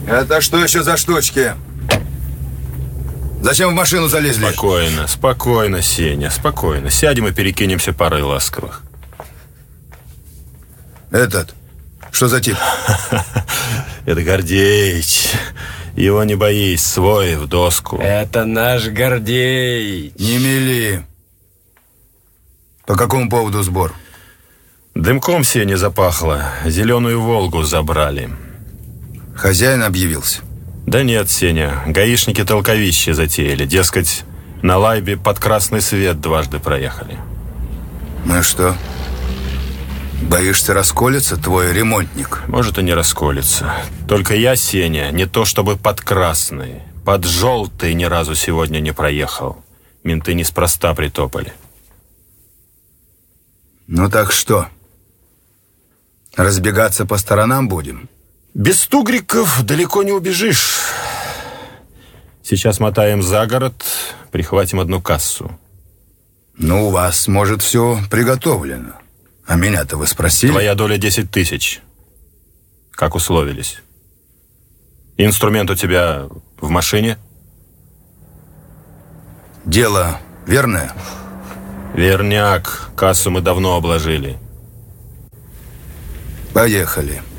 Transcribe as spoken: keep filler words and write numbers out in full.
Это что еще за штучки? Зачем в машину залезли? Спокойно, спокойно, Сеня, спокойно. Сядем и перекинемся парой ласковых. Этот, что за тип? Это Гордеич. Его не боись, свой в доску. Это наш Гордеич. Не мели. По какому поводу сбор? Дымком Сеня запахло. Зеленую «Волгу» забрали. Хозяин объявился? Да нет, Сеня. Гаишники толковище затеяли. Дескать, на лайбе под красный свет дважды проехали. Ну и что? Боишься расколется твой ремонтник? Может, и не расколется. Только я, Сеня, не то чтобы под красный. Под желтый ни разу сегодня не проехал. Менты неспроста притопали. Ну так что? Разбегаться по сторонам будем? Без тугриков далеко не убежишь. Сейчас мотаем за город, прихватим одну кассу. Ну, у вас, может, все приготовлено. А меня-то вы спросили? Твоя доля десять тысяч. Как условились. Инструмент у тебя в машине? Дело верное? Верняк. Кассу мы давно обложили. Поехали.